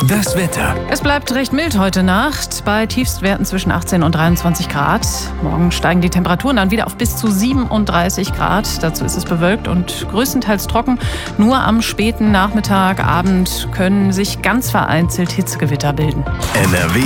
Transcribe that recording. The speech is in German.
Das Wetter. Es bleibt recht mild heute Nacht, bei Tiefstwerten zwischen 18 und 23 Grad. Morgen steigen die Temperaturen dann wieder auf bis zu 37 Grad. Dazu ist es bewölkt und größtenteils trocken. Nur am späten Nachmittag, Abend können sich ganz vereinzelt Hitzegewitter bilden. NRW